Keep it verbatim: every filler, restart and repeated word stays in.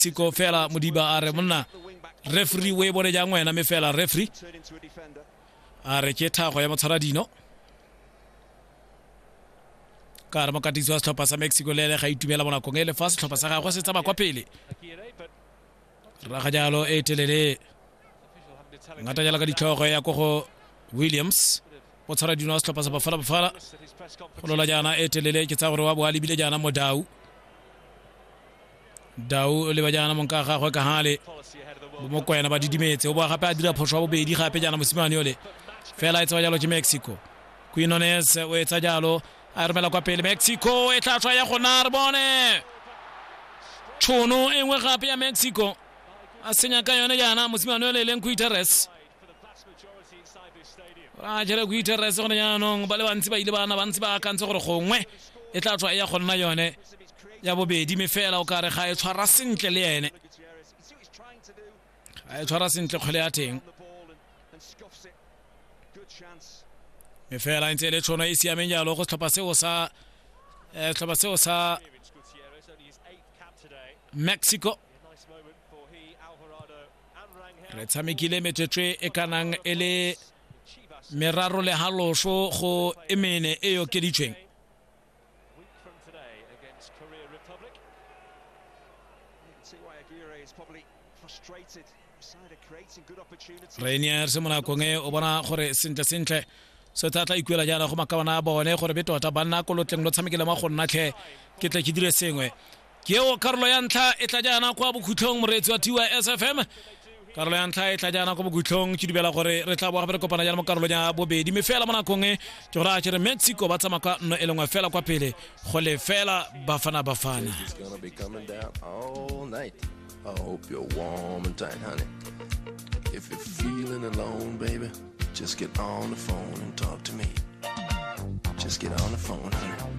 Mexico fela Modiba are monna referee we bone ja ngwena me fela referee are ke thago ya motshwaradino ka re mokatiso wa setlhopha sa Mexico le le ga itumela bona kong ele fa setlhopha sa gagwe se tsaba kwa pele raga jalo e telele ngata jala ka ditlhogo ya go go Williams motshwaradino wa setlhopha sa Bafana Bafana go lola jana e telele ke tsa gore wa boali bile jana mo Dau Dau le ba jana mo nka gagwe ka hale mo kwena ba didimetse o ba gape a dira phosho bo bedi gape jana mosimane ole fela e tsa jalo ke Mexico Quinones o etsa jalo a remela kwa pele Mexico e tla tswa ya gona re bone tšhono e nngwe gape ya Mexico a senya ka yone jana mosimane ole le Guterres a jere Guterres gone jaanong ba le bantsi ba ile bana bantsi ba akantse gore gongwe e tla tswa ya gonna yone ya bobedi me fela o ka re ga e tshwara sentle le ene a e tshwara sentle kgole ya teng me fela ntse le tšhono e siameng jalo go tlhopha seo sa tlhopha seo sa Mexico re tshamekile metswetswe e kanang e le meraro le halosho go emene e yo keditsweng Rainier se mona konge o bona gore sentle sentle so tlatla ikuela jana go makabana a bone gore betota banna ko lotleng lo tshamekela ma go nna tlhe ke tle ke dire sengwe ke o karolo ya ntlha e tla jana kwa bokhutlong moretsi wa T Y S F M karolo ya ntlha e tla jana kwa bokhutlong ke dibela gore re tla bo gape re kopana jana mo karolo ya bobedi me fela mona konge ke gore a tsere Mexico ba tsamaka nno e lengwe fela kwa pele go le fela Bafana Bafana. I hope you're warm and tight, honey. If you're feeling alone, baby, just get on the phone and talk to me. Just get on the phone, honey.